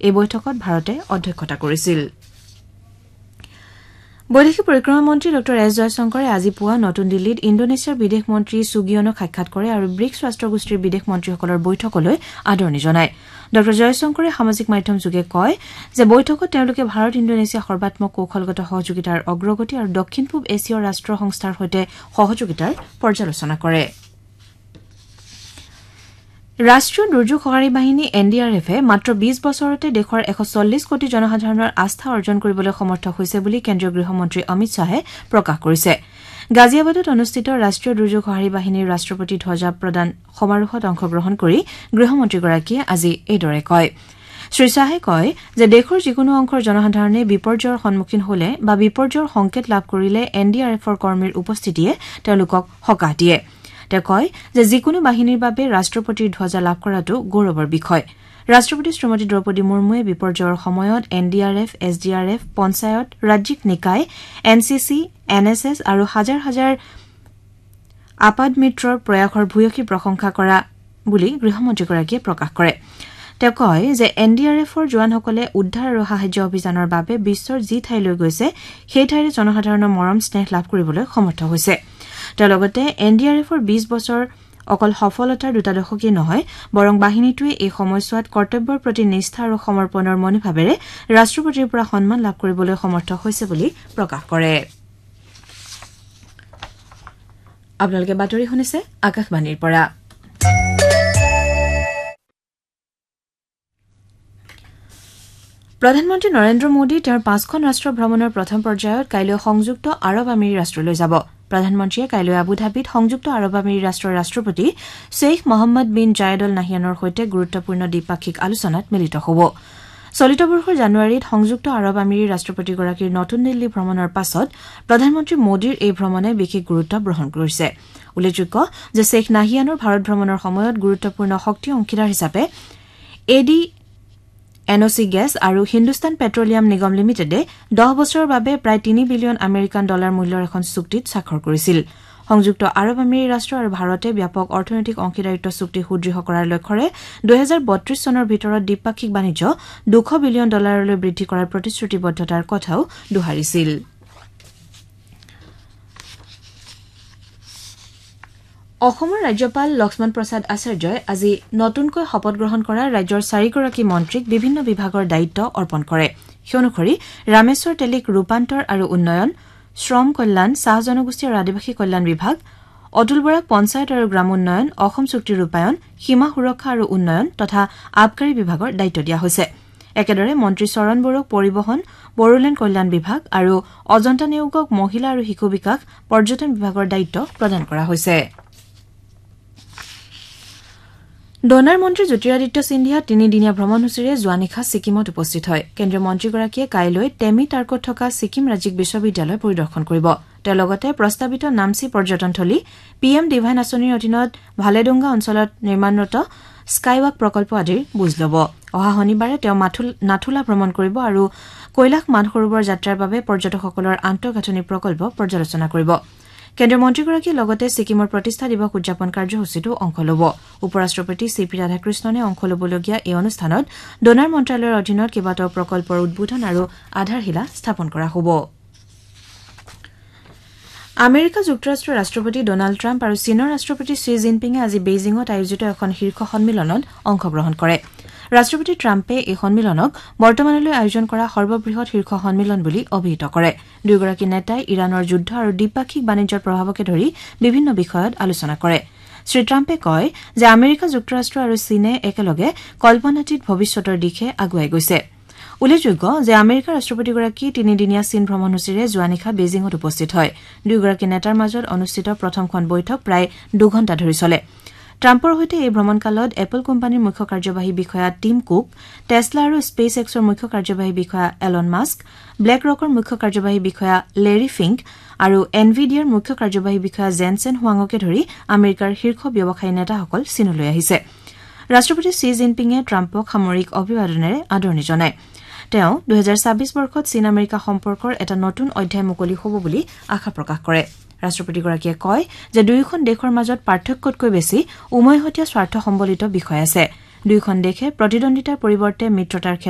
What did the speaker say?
এই বৈঠকত ভাৰতে অধ্যক্ষতা কৰিছিল। বৈদেশিক পৰিক্ৰমা মন্ত্ৰী ড এছ জয়শংকৰে আজি পুৱা নতুন দিল্লীত ইণ্ডোনেছিয়াৰ বিদেশ মন্ত্ৰী সুগিয়নক সাক্ষাৎ কৰে আৰু ব্ৰিক্স ৰাষ্ট্ৰগোষ্ঠীৰ বিদেশ মন্ত্ৰীসকলৰ বৈঠকলৈ আদৰণি জনায়। ড জয়শংকৰে সামাজিক মাধ্যমযোগে কয় যে বৈঠকত তেওঁলোকে ভাৰত ইণ্ডোনেছিয়া সৰ্বাত্মক কৌশলগত সহযোগিতাৰ অগ্ৰগতি আৰু দক্ষিণ পূব এছীয় ৰাষ্ট্ৰ সংস্থাৰ সৈতে সহযোগিতাৰ পৰ্যালোচনা কৰে। ৰাষ্ট্ৰীয় দুৰ্যোগ সঁহাৰি বাহিনী এনডিআৰএফে মাত্ৰ ২০ বছৰতে দেশৰ ১৪০ কোটি জনসাধাৰণৰ আস্থা অৰ্জন কৰিবলৈ সমৰ্থ হৈছে বুলি কেন্দ্ৰীয় গৃহমন্ত্ৰী অমিত শ্বাহে প্ৰকাশ কৰিছে। গাজিয়াবাদত অনুষ্ঠিত ৰাষ্ট্ৰীয় দুৰ্যোগ সঁহাৰি বাহিনীৰ ৰাষ্ট্ৰপতি ধ্বজা প্ৰদান সমাৰোহত অংশগ্ৰহণ কৰি গৃহমন্ত্ৰীগৰাকীয়ে আজি এইদৰে কয়। শ্ৰীশ্বাহে কয় যে দেশৰ যিকোনো অংশৰ জনসাধাৰণে বিপৰ্যয়ৰ সন্মুখীন হলে বা বিপৰ্যয়ৰ সংকেত লাভ কৰিলে এনডিআৰএফৰ কৰ্মীৰ উপস্থিতিয়ে তেওঁলোকক সকাহ দিয়ে। তেওঁ কয় যে যিকোনো বাহিনীৰ বাবে ৰাষ্ট্ৰপতিৰ ধ্বজা লাভ কৰাটো গৌৰৱৰ বিষয়। ৰাষ্ট্ৰপতি শ্ৰীমতী দ্ৰৌপদী মুৰ্মুৱে বিপৰ্যয়ৰ সময়ত এনডিআৰএফ, এছডিআৰএফ, পঞ্চায়ত, ৰাজ্যিক নিকায়, এনচিচি, এনএছএছ আৰু হাজাৰ হাজাৰ আপাদ মিত্ৰৰ প্ৰয়াসৰ ভূয়সী প্ৰশংসা কৰা বুলি গৃহমন্ত্ৰীগৰাকীয়ে প্ৰকাশ কৰে। তেওঁ কয় যে এনডিআৰএফৰ জোৱানসকলে উদ্ধাৰ আৰু সাহায্য অভিযানৰ বাবে বিশ্বৰ যি ঠাইলৈ গৈছে সেই ঠাইৰে জনসাধাৰণৰ মৰম স্নেহ লাভ কৰিবলৈ সমৰ্থ হৈছে। তেওঁ লগতে এনডিআৰএফৰ ২০ বছৰ অকল সফলতাৰ দুটা দশকেই নহয় বৰং বাহিনীটোৱে এই সময়ছোৱাত কৰ্তব্যৰ প্ৰতি নিষ্ঠা আৰু সমৰ্পণৰ মনোভাৱেৰে ৰাষ্ট্ৰপতিৰ পৰা সন্মান লাভ কৰিবলৈ সমৰ্থ হৈছে বুলি প্ৰকাশ কৰে। আপোনালোকে বাতৰি শুনিছে আকাশবাণীৰ পৰা। প্ৰধানমন্ত্ৰী নৰেন্দ্ৰ মোদী তেওঁৰ ৫খন ৰাষ্ট্ৰ ভ্ৰমণৰ প্ৰথম পৰ্যায়ত কাইলৈ সংযুক্ত আৰৱ আমিৰি ৰাষ্ট্ৰলৈ যাব। প্ৰধানমন্ত্ৰীয়ে কাইলৈ আবুধাবিত সংযুক্ত আৰৱ আমিৰি ৰাষ্ট্ৰৰ ৰাষ্ট্ৰপতি Sheikh Mohammad bin Zayed Al নাহিয়ানৰ সৈতে গুৰুত্বপূৰ্ণ দ্বিপাক্ষিক আলোচনাত মিলিত হ'ব। চলিত বৰ্ষৰ জানুৱাৰীত সংযুক্ত আৰৱ আমিৰিৰ ৰাষ্ট্ৰপতিগৰাকীৰ নতুন দিল্লী ভ্ৰমণৰ পাছত প্ৰধানমন্ত্ৰী মোদীৰ এই ভ্ৰমণে বিশেষ গুৰুত্ব বহন কৰিছে। উল্লেখযোগ্য যে শ্বেইখ নাহিয়ানৰ ভাৰত ভ্ৰমণৰ সময়ত গুৰুত্বপূৰ্ণ শক্তি অংশীদাৰ হিচাপে এনঅচি গেছ আৰু হিন্দুস্তান পেট্ৰলিয়াম নিগম লিমিটেডে 10 বছৰৰ বাবে প্ৰায় ৩ বিলিয়ন আমেৰিকান ডলাৰ মূল্যৰ এখন চুক্তিত স্বাক্ষৰ কৰিছিল। সংযুক্ত আৰৱ আমিৰি ৰাষ্ট্ৰ আৰু ভাৰতে ব্যাপক অৰ্থনৈতিক অংশীদাৰিত্ব চুক্তি সুদৃঢ় কৰাৰ লক্ষ্যৰে ২০৩২ চনৰ ভিতৰত দ্বিপাক্ষিক বাণিজ্য ২০০ বিলিয়ন ডলাৰলৈ বৃদ্ধি কৰাৰ প্ৰতিশ্ৰুতিবদ্ধতাৰ কথাও দোহাৰিছিল। অসমৰ ৰাজ্যপাল লক্ষ্মণ প্ৰসাদ আচাৰ্যই আজি নতুনকৈ শপত গ্ৰহণ কৰা ৰাজ্যৰ 4গৰাকী মন্ত্ৰীক বিভিন্ন বিভাগৰ দায়িত্ব অৰ্পণ কৰে। সেই অনুসৰি ৰামেশ্বৰ তেলীক ৰূপান্তৰ আৰু উন্নয়ন, শ্ৰম কল্যাণ, চাহ জনগোষ্ঠী আৰু আদিবাসী কল্যাণ বিভাগ, অতুল বৰাক পঞ্চায়ত আৰু গ্ৰাম উন্নয়ন, অসম চুক্তি ৰূপায়ণ, সীমা সুৰক্ষা আৰু উন্নয়ন তথা আবকাৰী বিভাগৰ দায়িত্ব দিয়া হৈছে। একেদৰে মন্ত্ৰী চৰণ বড়োক পৰিবহণ, বড়োলেণ্ড কল্যাণ বিভাগ আৰু অজন্তা নেওগক মহিলা আৰু শিশু বিকাশ, পৰ্যটন বিভাগৰ দায়িত্ব প্ৰদান কৰা হৈছে। ডনাৰ মন্ত্ৰী জ্যোতিৰাদিত্য সিন্ধিয়া 3দিনীয়া ভ্ৰমণসূচীৰে যোৱা নিশা ছিকিমত উপস্থিত হয়। কেন্দ্ৰীয় মন্ত্ৰীগৰাকীয়ে কাইলৈ টেমি টাৰ্কত থকা ছিকিম ৰাজ্যিক বিশ্ববিদ্যালয় পৰিদৰ্শন কৰিব। তেওঁ লগতে প্ৰস্তাৱিত নামচি পৰ্যটনথলী, পিএম ডিভাইন আঁচনিৰ অধীনত ভালেডোংগা অঞ্চলত নিৰ্মাণৰত স্কাইৱাক প্ৰকল্প আদিৰ বুজ ল'ব। অহা শনিবাৰে তেওঁ নাথুলা ভ্ৰমণ কৰিব আৰু কৈলাশ মানসৰোবৰ যাত্ৰাৰ বাবে পৰ্যটকসকলৰ আন্তঃগাঁথনি প্ৰকল্প পৰ্যালোচনা কৰিব। কেন্দ্ৰীয় মন্ত্ৰীগৰাকীয়ে লগতে ছিকিমৰ প্ৰতিষ্ঠা দিৱস উদযাপন কাৰ্যসূচীতো অংশ ল'ব। উপ ৰাষ্ট্ৰপতি চি পি ৰাধাকৃষ্ণনে অংশ ল'বলগীয়া এই অনুষ্ঠানত ডনাৰ মন্ত্ৰালয়ৰ অধীনত কেইবাটাও প্ৰকল্পৰ উদ্বোধন আৰু আধাৰশিলা স্থাপন কৰা হ'ব। আমেৰিকা যুক্তৰাষ্ট্ৰৰ ৰাষ্ট্ৰপতি ডনাল্ড ট্ৰাম্প আৰু চীনৰ ৰাষ্ট্ৰপতি শ্বি জিনপিঙে আজি বেইজিঙত আয়োজিত এখন শীৰ্ষ সন্মিলনত অংশগ্ৰহণ কৰে। ৰাষ্ট্ৰপতি ট্ৰাম্পে এই সন্মিলনক বৰ্তমানলৈ আয়োজন কৰা সৰ্ববৃহৎ শীৰ্ষ সন্মিলন বুলি অভিহিত কৰে। দুয়োগৰাকী নেতাই ইৰাণৰ যুদ্ধ আৰু দ্বিপাক্ষিক বাণিজ্যৰ প্ৰভাৱকে ধৰি বিভিন্ন বিষয়ত আলোচনা কৰে। শ্ৰীট্ৰাম্পে কয় যে আমেৰিকা যুক্তৰাষ্ট্ৰ আৰু চীনে একেলগে কল্পনাতীত ভৱিষ্যতৰ দিশে আগুৱাই গৈছে। উল্লেখযোগ্য যে আমেৰিকাৰ ৰাষ্ট্ৰপতিগৰাকী 3দিনীয়া চীন ভ্ৰমণসূচীৰে যোৱা নিশা বেইজিঙত উপস্থিত হয়। দুয়োগৰাকী নেতাৰ মাজত অনুষ্ঠিত প্ৰথমখন বৈঠক প্ৰায় 2 ঘণ্টা ধৰি চলে। ট্ৰাম্পৰ সৈতে এই ভ্ৰমণকালত এপল কোম্পানীৰ মুখ্য কাৰ্যবাহী বিষয়া টিম কুক, টেছলা আৰু স্পেচ এক্সৰ মুখ্য কাৰ্যবাহী বিষয়া এলন মাস্ক, ব্লেক ৰকৰ মুখ্য কাৰ্যবাহী বিষয়া লেৰী ফিংক আৰু এনভিডিয়াৰ মুখ্য কাৰ্যবাহী বিষয়া জেনছেন হুৱাঙকে ধৰি আমেৰিকাৰ শীৰ্ষ ব্যৱসায়ী নেতাসকল চীনলৈ আহিছে। ৰাষ্ট্ৰপতি শ্বি জিনপিঙে ট্ৰাম্পক সামৰিক অভিবাদনেৰে আদৰণি জনায়। তেওঁ 2026 বৰ্ষত চীন আমেৰিকা সম্পৰ্কৰ এটা নতুন অধ্যায় মুকলি হ'ব বুলি আশা প্ৰকাশ কৰে। ৰাষ্ট্ৰপতিগৰাকীয়ে কয় যে দুয়োখন দেশৰ মাজত পাৰ্থক্যতকৈ বেছি উমৈহতীয়া স্বাৰ্থ সম্বলিত বিষয় আছে। দুয়োখন দেশে প্ৰতিদ্বন্দ্বিতাৰ পৰিৱৰ্তে মিত্ৰতাৰ